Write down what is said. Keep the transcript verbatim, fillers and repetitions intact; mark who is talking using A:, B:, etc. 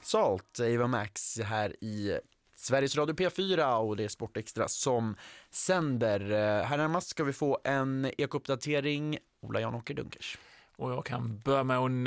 A: Salt, Ava Max här i Sveriges Radio P fyra och det är Sportextra som sänder. Här närmast ska vi få en ekouppdatering. Ola Jan-Åker Dunkers.
B: Och jag kan börja med att